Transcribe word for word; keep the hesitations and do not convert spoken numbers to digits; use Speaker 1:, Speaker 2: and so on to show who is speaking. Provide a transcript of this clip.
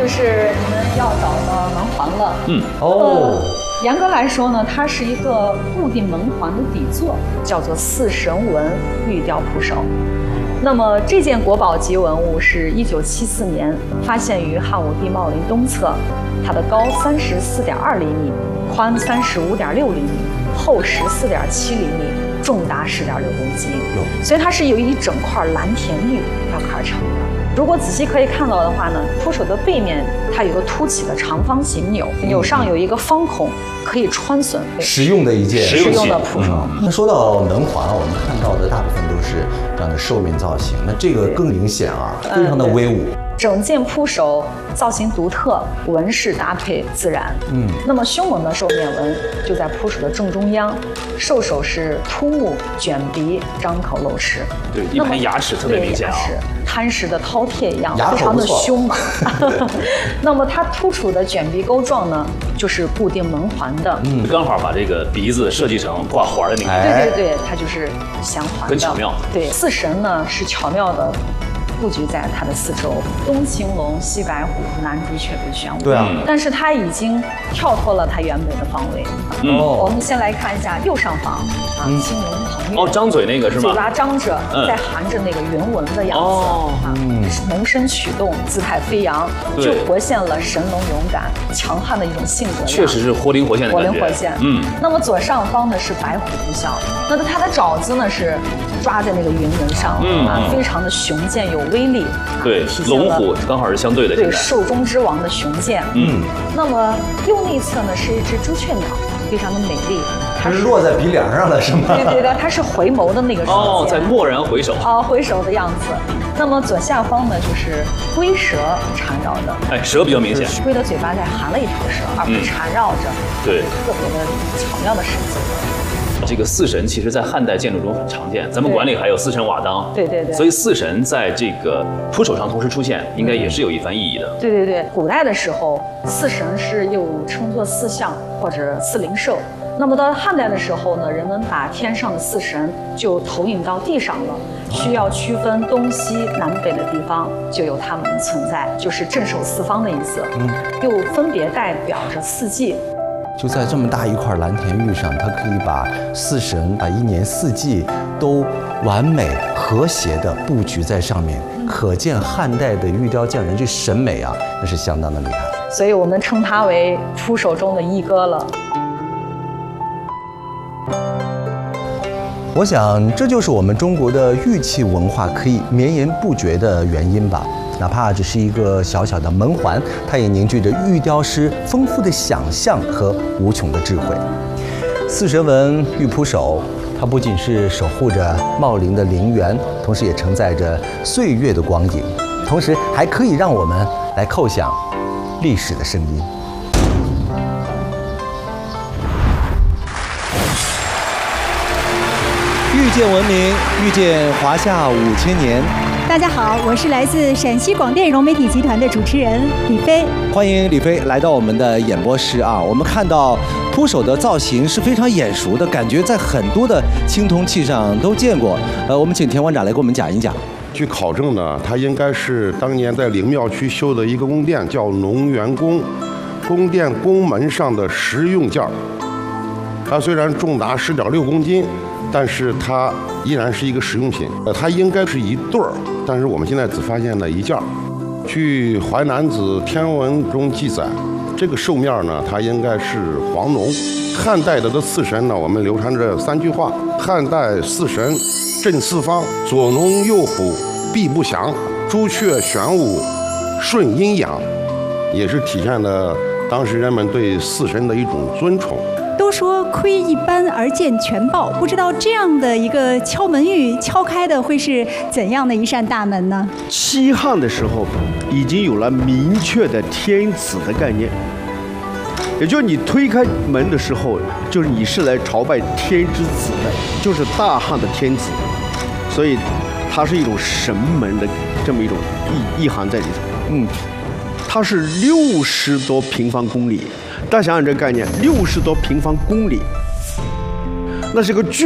Speaker 1: 就是你们要找的门环了。
Speaker 2: 嗯，
Speaker 1: 哦。严格来说呢，它是一个固定门环的底座，叫做四神纹玉雕铺首。那么这件国宝级文物是一九七四年发现于汉武帝茂陵东侧，它的高三十四点二厘米，宽三十五点六厘米，厚十四点七厘米，重达十点六公斤。所以它是由一整块蓝田玉雕刻而成的。如果仔细可以看到的话呢，铺首的背面它有个凸起的长方形钮，钮上有一个方孔，可以穿损。
Speaker 3: 实用的一件
Speaker 1: 实用的铺首。
Speaker 3: 那说到门环啊，我们看到的大部分都是这样的兽面造型，那这个更明显啊，非常的威武。
Speaker 1: 整件铺首造型独特，纹饰搭配自然。嗯，那么凶猛的兽面纹就在铺首的正中央，兽首是凸目、卷鼻、张口露齿。
Speaker 2: 对，一排牙齿特别明显啊，
Speaker 1: 贪食的饕餮一样，非常的凶猛。那么它突出的卷鼻钩状呢，就是固定门环的。
Speaker 2: 嗯，刚好把这个鼻子设计成挂环的那个。
Speaker 1: 对对对，它就是相环的，
Speaker 2: 很巧妙。
Speaker 1: 对，四神呢是巧妙的布局在它的四周，东青龙，西白虎，南朱雀，北玄武。
Speaker 3: 对啊，
Speaker 1: 但是它已经跳脱了它原本的方位。
Speaker 2: 嗯，
Speaker 1: 我们先来看一下右上方啊，青龙腾跃。
Speaker 2: 哦，张嘴那个是吗？
Speaker 1: 嘴巴张着，在含着那个云纹的样子。哦，啊，萌身曲动，姿态飞扬，就活现了神龙勇敢、强悍的一种性格。
Speaker 2: 确实是活灵活现的感觉。
Speaker 1: 活灵活现。嗯。那么左上方呢是白虎呼啸，那它的爪子呢是抓在那个云纹上，嗯啊，非常的雄健有威力。
Speaker 2: 对，龙虎刚好是相对的。
Speaker 1: 对，兽中之王的雄健。嗯。那么右内侧呢是一只朱雀鸟，非常的美丽。
Speaker 3: 它是落在鼻梁上了，是吗？
Speaker 1: 对对对，它是回眸的那个瞬间。
Speaker 2: 哦，在蓦然回首。
Speaker 1: 啊，回首的样子。那么左下方呢就是龟蛇缠绕的。
Speaker 2: 哎，蛇比较明显。
Speaker 1: 龟的嘴巴在含了一条蛇，而不是缠绕着。
Speaker 2: 对，
Speaker 1: 特别的巧妙的设计。
Speaker 2: 这个四神其实在汉代建筑中很常见，咱们馆里还有四神瓦当。
Speaker 1: 对对对。
Speaker 2: 所以四神在这个铺首上同时出现，应该也是有一番意义的。
Speaker 1: 对对对，古代的时候，四神是又称作四象或者四灵兽。那么到汉代的时候呢，人们把天上的四神就投影到地上了，需要区分东西南北的地方，就有它们存在，就是镇守四方的意思。嗯，又分别代表着四季。
Speaker 3: 就在这么大一块蓝田玉上，它可以把四神、把一年四季都完美和谐的布局在上面，可见汉代的玉雕匠人这审美啊，那是相当的厉害。
Speaker 1: 所以我们称它为铺首中的一哥了。
Speaker 3: 我想，这就是我们中国的玉器文化可以绵延不绝的原因吧。哪怕只是一个小小的门环，它也凝聚着玉雕师丰富的想象和无穷的智慧。四神纹玉铺首，它不仅是守护着茂陵的陵园，同时也承载着岁月的光影，同时还可以让我们来叩响历史的声音。遇见文明，遇见华夏五千年。
Speaker 4: 大家好，我是来自陕西广电融媒体集团的主持人李飞。
Speaker 3: 欢迎李飞来到我们的演播室啊！我们看到铺首的造型是非常眼熟的，感觉在很多的青铜器上都见过。呃，我们请田馆长来给我们讲一讲。
Speaker 5: 据考证呢，它应该是当年在灵庙区修的一个宫殿，叫农园宫。宫殿宫门上的实用件儿，它虽然重达十点六公斤。但是它依然是一个实用品，呃，它应该是一对儿，但是我们现在只发现了一件儿。据《淮南子·天文》中记载，这个兽面呢，它应该是黄龙。汉代的的四神呢，我们流传着三句话：汉代四神镇四方，左龙右虎必不降，朱雀玄武顺阴阳，也是体现了当时人们对四神的一种尊崇。
Speaker 4: 都说窥一斑而见全豹，不知道这样的一个敲门玉敲开的会是怎样的一扇大门呢？
Speaker 6: 西汉的时候已经有了明确的天子的概念，也就是你推开门的时候，就是你是来朝拜天之子的，就是大汉的天子，所以它是一种神门的这么一种意意涵在里头。嗯，它是六十多平方公里。大家想想这个概念，六十多平方公里，那是个巨